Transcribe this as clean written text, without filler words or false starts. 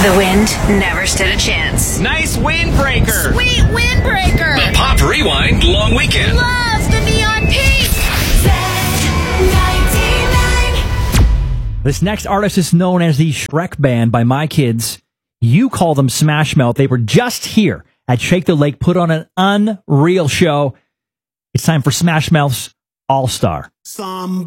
The wind never stood a chance. Nice windbreaker. Sweet windbreaker. The Pop Rewind Long Weekend. Love the neon pink. This next artist is known as the Shrek Band by my kids. You call them Smash Mouth. They were just here at Shake the Lake, put on an unreal show. It's time for Smash Mouth's All-Star.